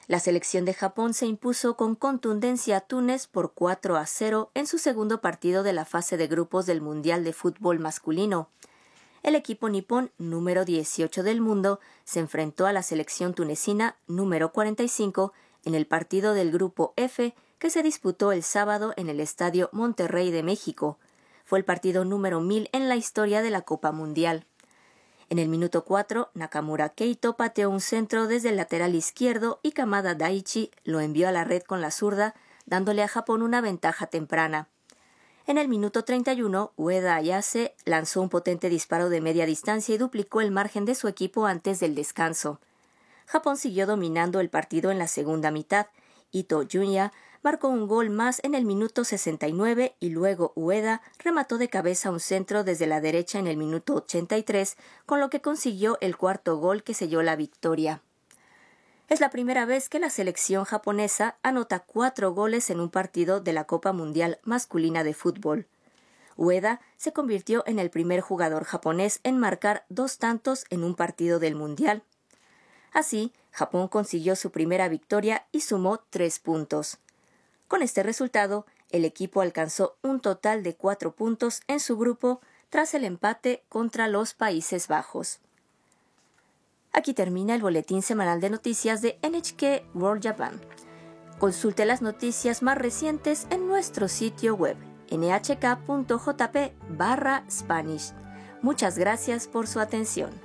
La selección de Japón se impuso con contundencia a Túnez por 4-0 en su segundo partido de la fase de grupos del Mundial de Fútbol Masculino. El equipo nipón, número 18 del mundo, se enfrentó a la selección tunecina, número 45, en el partido del Grupo F, que se disputó el sábado en el Estadio Monterrey de México. Fue el partido número 1000 en la historia de la Copa Mundial. En el minuto 4, Nakamura Keito pateó un centro desde el lateral izquierdo y Kamada Daichi lo envió a la red con la zurda, dándole a Japón una ventaja temprana. En el minuto 31, Ueda Ayase lanzó un potente disparo de media distancia y duplicó el margen de su equipo antes del descanso. Japón siguió dominando el partido en la segunda mitad. Ito Junya marcó un gol más en el minuto 69 y luego Ueda remató de cabeza un centro desde la derecha en el minuto 83, con lo que consiguió el cuarto gol que selló la victoria. Es la primera vez que la selección japonesa anota 4 goles en un partido de la Copa Mundial Masculina de Fútbol. Ueda se convirtió en el primer jugador japonés en marcar 2 tantos en un partido del Mundial. Así, Japón consiguió su primera victoria y sumó 3 puntos. Con este resultado, el equipo alcanzó un total de 4 puntos en su grupo tras el empate contra los Países Bajos. Aquí termina el boletín semanal de noticias de NHK World Japan. Consulte las noticias más recientes en nuestro sitio web nhk.jp/Spanish. Muchas gracias por su atención.